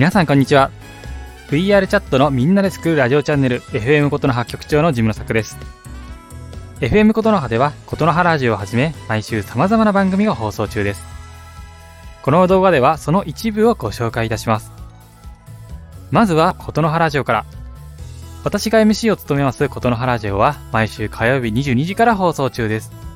皆さんこんにちは。 VR チャットのみんなで作るラジオチャンネル FM ことの葉局長のジムの作です。 FM ことの葉ではことの葉ラジオをはじめ毎週様々な番組が放送中です。この動画ではその一部をご紹介いたします。まずはことの葉ラジオから。私が MC を務めますことの葉ラジオは毎週火曜日22時から放送中です。